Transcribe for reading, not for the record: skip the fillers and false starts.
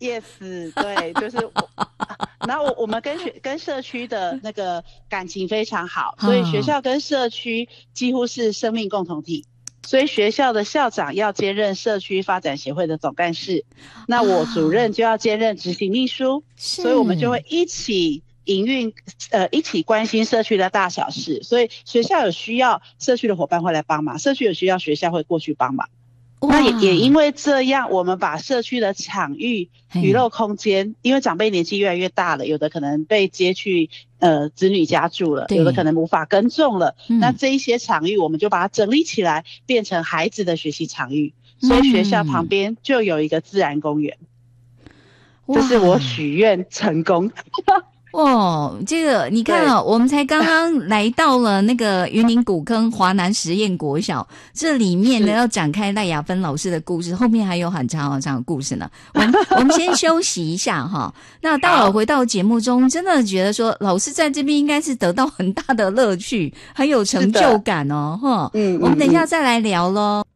yes， 对，就是然后我们跟社区的那个感情非常好，所以学校跟社区几乎是生命共同体。所以学校的校长要兼任社区发展协会的总干事，那我主任就要兼任执行秘书，所以我们就会一起营运，一起关心社区的大小事。所以学校有需要，社区的伙伴会来帮忙；社区有需要，学校会过去帮忙。那也因为这样，我们把社区的场域、娱乐空间，因为长辈年纪越来越大了，有的可能被接去子女家住了，有的可能无法耕种了，那这一些场域我们就把它整理起来，变成孩子的学习场域。所以学校旁边就有一个自然公园，这是我许愿成功。 这个你看啊，我们才刚刚来到了那个云林古坑华南实验国小，这里面呢要展开赖雅芬老师的故事，后面还有很长很长的故事呢。我们先休息一下哈。那待会儿回到节目中，真的觉得说老师在这边应该是得到很大的乐趣，很有成就感哦，哈。我们等一下再来聊咯。